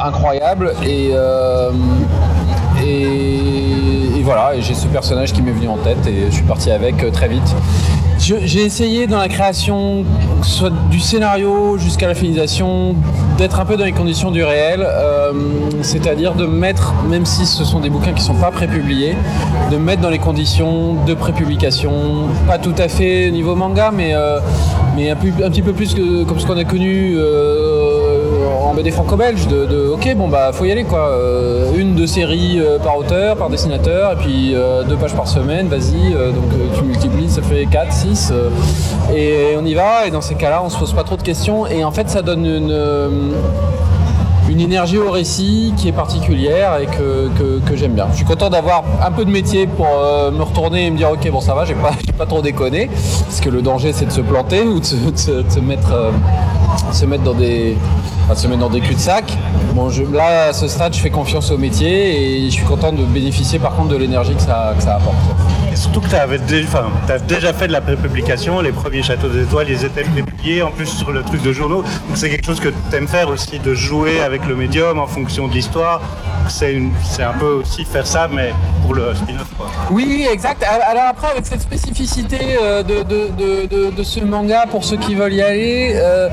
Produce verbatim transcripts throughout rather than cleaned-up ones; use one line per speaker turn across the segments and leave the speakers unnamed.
incroyable et, euh, et, et voilà, et j'ai ce personnage qui m'est venu en tête et je suis parti avec euh, très vite. Je, j'ai essayé dans la création, soit du scénario jusqu'à la finalisation, d'être un peu dans les conditions du réel, euh, c'est-à-dire de mettre, même si ce sont des bouquins qui ne sont pas prépubliés, de mettre dans les conditions de prépublication, pas tout à fait au niveau manga, mais, euh, mais un, peu, un petit peu plus que comme ce qu'on a connu euh, en B D franco-belge, de, de ok, bon bah faut y aller quoi, euh, une, deux séries euh, par auteur, par dessinateur, et puis euh, deux pages par semaine, vas-y, euh, donc euh, tu multiplies, ça fait quatre, six, euh, et on y va, et dans ces cas-là, on se pose pas trop de questions, et en fait ça donne une... Euh, une énergie au récit qui est particulière et que, que, que j'aime bien. Je suis content d'avoir un peu de métier pour euh, me retourner et me dire ok bon ça va, j'ai pas, j'ai pas trop déconné, parce que le danger c'est de se planter ou de se, de se, de se mettre, euh, se mettre dans des, enfin, se mettre dans des cul-de-sac. Bon, je, là à ce stade je fais confiance au métier et je suis content de bénéficier par contre de l'énergie que ça, que ça apporte.
Et surtout que tu avais déjà, enfin, t'as déjà fait de la prépublication, les premiers Châteaux des Étoiles, ils étaient prépubliés, en plus sur le truc de journaux. Donc c'est quelque chose que tu aimes faire aussi, de jouer avec le médium en fonction de l'histoire. C'est, une, c'est un peu aussi faire ça, mais pour le spin-off, quoi.
Oui, exact. Alors après, avec cette spécificité euh, de, de, de, de, de ce manga, pour ceux qui veulent y aller, euh,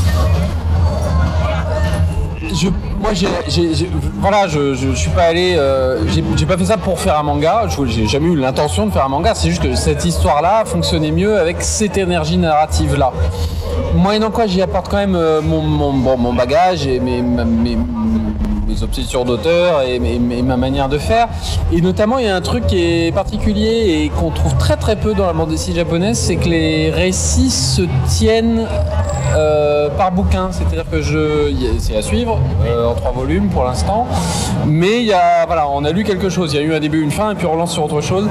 je, moi, j'ai, j'ai, j'ai, voilà, je, je, je suis pas allé, euh, j'ai, j'ai pas fait ça pour faire un manga. Je, j'ai jamais eu l'intention de faire un manga. C'est juste que cette histoire-là fonctionnait mieux avec cette énergie narrative-là. Moyennant quoi, j'y apporte quand même euh, mon, mon, bon, mon bagage et mes, mes, mes obsessions d'auteur et, mes, et ma manière de faire. Et notamment, il y a un truc qui est particulier et qu'on trouve très très peu dans la bande dessinée japonaise, c'est que les récits se tiennent euh, par bouquin. C'est-à-dire que je, c'est à suivre euh, en trois volumes pour l'instant, mais il y a, voilà, on a lu quelque chose. Il y a eu un début, une fin, et puis on relance sur autre chose.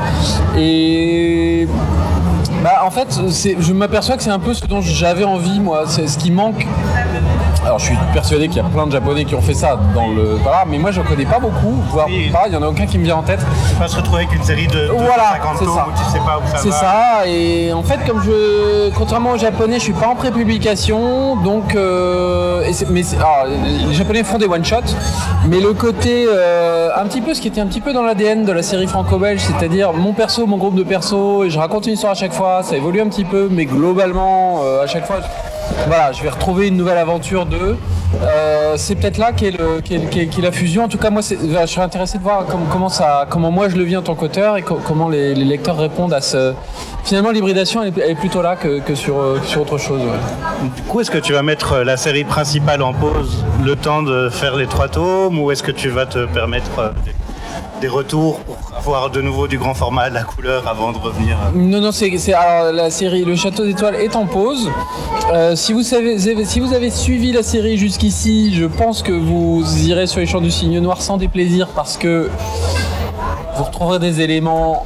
Et bah, en fait, c'est, je m'aperçois que c'est un peu ce dont j'avais envie, moi. C'est ce qui manque. Alors, je suis persuadé qu'il y a plein de Japonais qui ont fait ça dans le. Voilà, mais moi, je ne connais pas beaucoup, voire oui. pas. Il n'y en a aucun qui me vient en tête.
Tu vas se retrouver avec une série de, de
voilà,
cinquante tomes où tu sais pas où ça
c'est
va.
C'est ça. Et en fait, comme je, contrairement aux Japonais, je suis pas en prépublication, donc. Euh, et c'est, mais c'est, alors, les Japonais font des one shots, mais le côté euh, un petit peu, ce qui était un petit peu dans l'A D N de la série franco-belge, c'est-à-dire mon perso, mon groupe de persos, et je raconte une histoire à chaque fois. Ça évolue un petit peu, mais globalement, euh, à chaque fois. Voilà, je vais retrouver une nouvelle aventure d'eux. Euh, c'est peut-être là qu'est, le, qu'est, qu'est, qu'est la fusion. En tout cas, moi, c'est, je serais intéressé de voir comment, comment, ça, comment moi je le vis en tant qu'auteur et co- comment les, les lecteurs répondent à ce. Finalement, l'hybridation, elle est, elle est plutôt là que, que, sur, que sur autre chose. Ouais.
Du coup, est-ce que tu vas mettre la série principale en pause le temps de faire les trois tomes, ou est-ce que tu vas te permettre des retours pour avoir de nouveau du grand format, de la couleur avant de revenir?
Non, non, c'est, c'est alors la série Le Château d'Étoiles est en pause. Euh, si vous savez, si vous avez suivi la série jusqu'ici, je pense que vous irez sur les champs du Cygne Noir sans déplaisir, parce que vous retrouverez des éléments.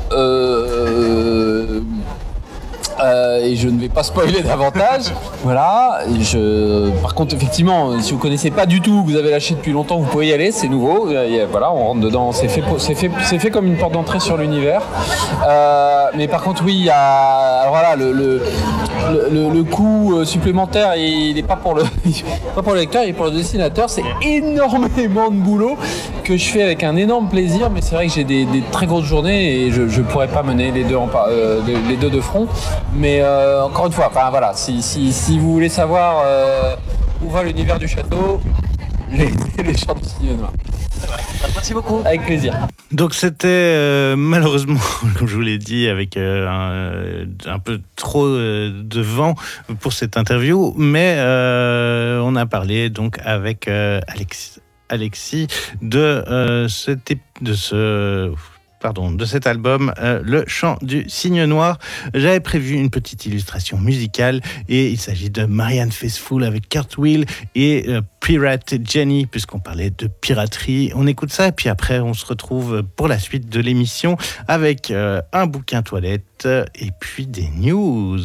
Euh, Euh, et je ne vais pas spoiler davantage. Voilà. Et je... Par contre, effectivement, si vous connaissez pas du tout, vous avez lâché depuis longtemps, vous pouvez y aller, c'est nouveau. Et voilà, on rentre dedans. C'est fait, c'est fait, c'est fait comme une porte d'entrée sur l'univers. Euh, mais par contre, oui, il y a. Alors voilà, le, le, le, le coût supplémentaire, il n'est pas pour le, pas pour le lecteur, il est pour le dessinateur. C'est énormément de boulot que je fais avec un énorme plaisir. Mais c'est vrai que j'ai des, des très grosses journées et je ne pourrais pas mener les deux, en, euh, les deux de front. Mais euh, encore une fois, enfin voilà, si, si, si vous voulez savoir euh, où va l'univers du château, les, les champs du Cygne Noir.
Merci beaucoup.
Avec plaisir.
Donc c'était euh, malheureusement, comme je vous l'ai dit, avec euh, un, un peu trop euh, de vent pour cette interview, mais euh, on a parlé donc avec euh, Alex, Alexis de euh, cet de ce Pardon, de cet album, euh, Le Chant du Cygne Noir. J'avais prévu une petite illustration musicale et il s'agit de Marianne Faithfull avec Cartwheel et euh, Pirate Jenny, puisqu'on parlait de piraterie. On écoute ça et puis après on se retrouve pour la suite de l'émission avec euh, un bouquin toilette et puis des news.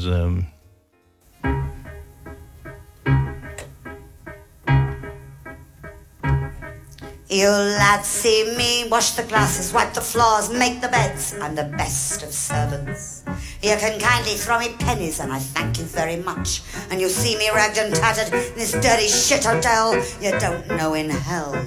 You lads see me wash the glasses, wipe the floors, make the beds. I'm the best of servants. You can kindly throw me pennies and I thank you very much. And you see me ragged and tattered in this dirty shit hotel, you don't know in hell